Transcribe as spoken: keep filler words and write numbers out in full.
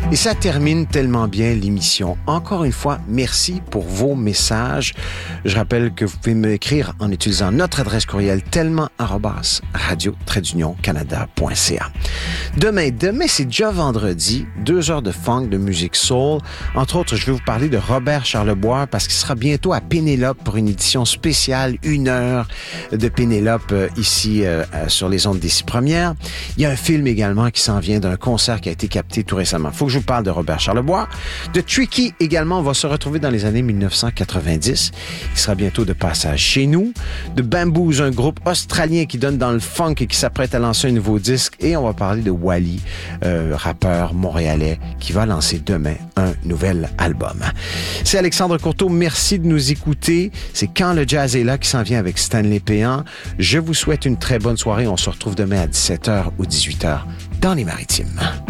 Et ça termine tellement bien l'émission. Encore une fois, merci pour vos messages. Je rappelle que vous pouvez m'écrire en utilisant notre adresse courriel tellement arobase radio trait d'union canada point c a. Demain, demain, c'est déjà vendredi, deux heures de funk, de musique soul. Entre autres, je vais vous parler de Robert Charlebois parce qu'il sera bientôt à Pénélope pour une édition spéciale, une heure de Pénélope euh, ici euh, sur les ondes d'ici première. Il y a un film également qui s'en vient d'un concert qui a été capté tout récemment. Faut que je vous parle de Robert Charlebois. De Tricky également, on va se retrouver dans les années dix-neuf cent quatre-vingt-dix. Il sera bientôt de passage chez nous. De Bamboos, un groupe australien qui donne dans le funk et qui s'apprête à lancer un nouveau disque. Et on va parler de Wally, euh, rappeur montréalais qui va lancer demain un nouvel album. C'est Alexandre Courteau. Merci de nous écouter. C'est Quand le jazz est là qui s'en vient avec Stanley Péan. Je vous souhaite une très bonne soirée. On se retrouve demain à dix-sept heures ou dix-huit heures dans les Maritimes.